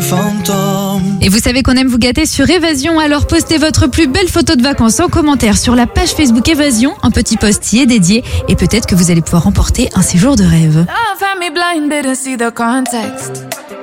fantôme. Et vous savez qu'on aime vous gâter sur Évasion, alors postez votre plus belle photo de vacances en commentaire sur la page Facebook Évasion, un petit post y est dédié et peut-être que vous allez pouvoir remporter un séjour de rêve. Love had me blinded to see the context.